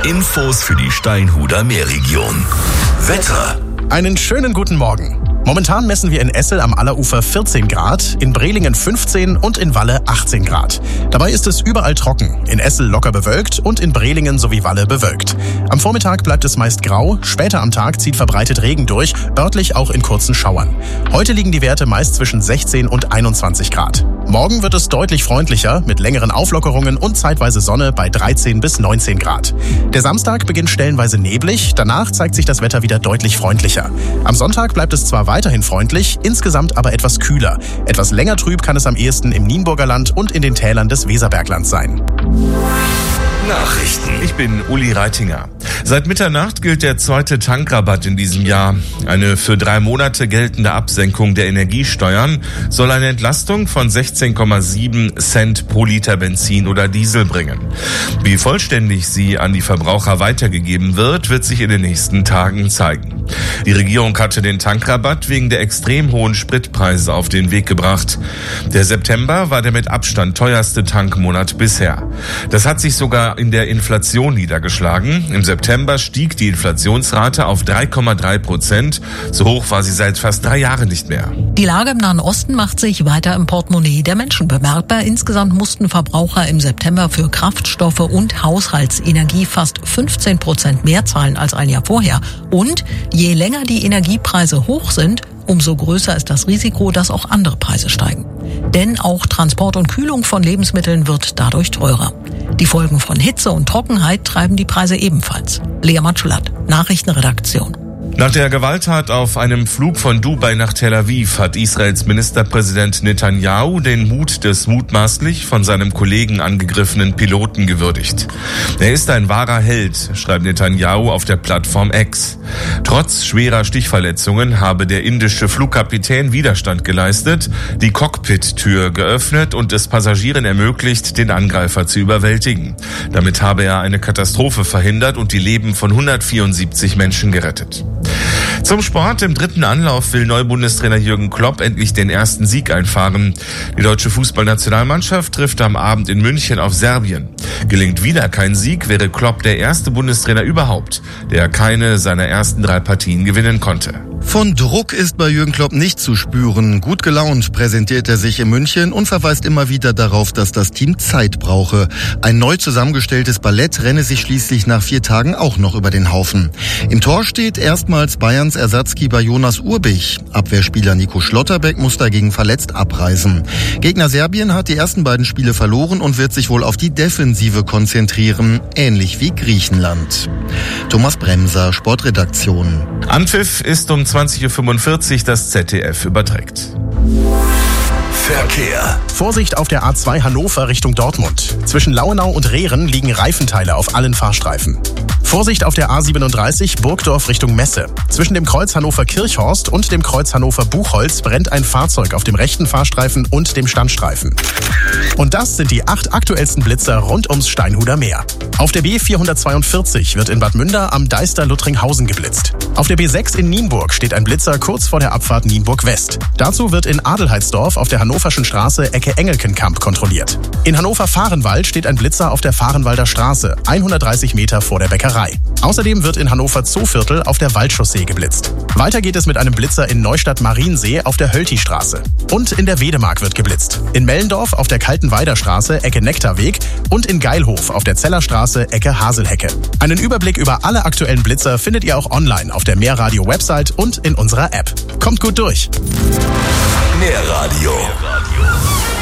Infos für die Steinhuder Meerregion. Wetter. Einen schönen guten Morgen. Momentan messen wir in Essel am Allerufer 14 Grad, in Brelingen 15 und in Walle 18 Grad. Dabei ist es überall trocken, in Essel locker bewölkt und in Brelingen sowie Walle bewölkt. Am Vormittag bleibt es meist grau, später am Tag zieht verbreitet Regen durch, örtlich auch in kurzen Schauern. Heute liegen die Werte meist zwischen 16 und 21 Grad. Morgen wird es deutlich freundlicher, mit längeren Auflockerungen und zeitweise Sonne bei 13 bis 19 Grad. Der Samstag beginnt stellenweise neblig, danach zeigt sich das Wetter wieder deutlich freundlicher. Am Sonntag bleibt es zwar weiterhin freundlich, insgesamt aber etwas kühler. Etwas länger trüb kann es am ehesten im Nienburger Land und in den Tälern des Weserberglands sein. Nachrichten. Ich bin Uli Reitinger. Seit Mitternacht gilt der zweite Tankrabatt in diesem Jahr. Eine für 3 Monate geltende Absenkung der Energiesteuern soll eine Entlastung von 16,7 Cent pro Liter Benzin oder Diesel bringen. Wie vollständig sie an die Verbraucher weitergegeben wird sich in den nächsten Tagen zeigen. Die Regierung hatte den Tankrabatt wegen der extrem hohen Spritpreise auf den Weg gebracht. Der September war der mit Abstand teuerste Tankmonat bisher. Das hat sich sogar in der Inflation niedergeschlagen. Im September stieg die Inflationsrate auf 3,3%. So hoch war sie seit fast 3 Jahren nicht mehr. Die Lage im Nahen Osten macht sich weiter im Portemonnaie der Menschen bemerkbar. Insgesamt mussten Verbraucher im September für Kraftstoffe und Haushaltsenergie fast 15% mehr zahlen als ein Jahr vorher. Und je länger die Energiepreise hoch sind, umso größer ist das Risiko, dass auch andere Preise steigen. Denn auch Transport und Kühlung von Lebensmitteln wird dadurch teurer. Die Folgen von Hitze und Trockenheit treiben die Preise ebenfalls. Lea Matschulat, Nachrichtenredaktion. Nach der Gewalttat auf einem Flug von Dubai nach Tel Aviv hat Israels Ministerpräsident Netanyahu den Mut des mutmaßlich von seinem Kollegen angegriffenen Piloten gewürdigt. Er ist ein wahrer Held, schreibt Netanyahu auf der Plattform X. Trotz schwerer Stichverletzungen habe der indische Flugkapitän Widerstand geleistet, die Cockpit-Tür geöffnet und es Passagieren ermöglicht, den Angreifer zu überwältigen. Damit habe er eine Katastrophe verhindert und die Leben von 174 Menschen gerettet. Zum Sport. Im 3. Anlauf will Neubundestrainer Jürgen Klopp endlich den ersten Sieg einfahren. Die deutsche Fußballnationalmannschaft trifft am Abend in München auf Serbien. Gelingt wieder kein Sieg, wäre Klopp der erste Bundestrainer überhaupt, der keine seiner ersten 3 Partien gewinnen konnte. Von Druck ist bei Jürgen Klopp nicht zu spüren. Gut gelaunt präsentiert er sich in München und verweist immer wieder darauf, dass das Team Zeit brauche. Ein neu zusammengestelltes Ballett renne sich schließlich nach 4 Tagen auch noch über den Haufen. Im Tor steht erstmals Bayerns Ersatzkeeper Jonas Urbich. Abwehrspieler Nico Schlotterbeck muss dagegen verletzt abreisen. Gegner Serbien hat die ersten beiden Spiele verloren und wird sich wohl auf die Defensive konzentrieren, ähnlich wie Griechenland. Thomas Bremser, Sportredaktion. Anpfiff ist um 20.45 Uhr, das ZDF überträgt. Verkehr. Vorsicht auf der A2 Hannover Richtung Dortmund. Zwischen Lauenau und Rehren liegen Reifenteile auf allen Fahrstreifen. Vorsicht auf der A37 Burgdorf Richtung Messe. Zwischen dem Kreuz Hannover-Kirchhorst und dem Kreuz Hannover-Buchholz brennt ein Fahrzeug auf dem rechten Fahrstreifen und dem Standstreifen. Und das sind die 8 aktuellsten Blitzer rund ums Steinhuder Meer. Auf der B442 wird in Bad Münder am Deister-Luttringhausen geblitzt. Auf der B6 in Nienburg steht ein Blitzer kurz vor der Abfahrt Nienburg West. Dazu wird in Adelheidsdorf auf der Hannoverschen Straße Ecke Engelkenkamp kontrolliert. In Hannover-Fahrenwald steht ein Blitzer auf der Fahrenwalder Straße, 130 Meter vor der Bäckerei. Außerdem wird in Hannover Zooviertel auf der Waldchaussee geblitzt. Weiter geht es mit einem Blitzer in Neustadt-Mariensee auf der Hölti-Straße. Und in der Wedemark wird geblitzt. In Mellendorf auf der Kaltenweider Straße Ecke Nektarweg und in Geilhof auf der Zellerstraße Ecke Haselhecke. Einen Überblick über alle aktuellen Blitzer findet ihr auch online auf der Meerradio-Website und in unserer App. Kommt gut durch! Meerradio.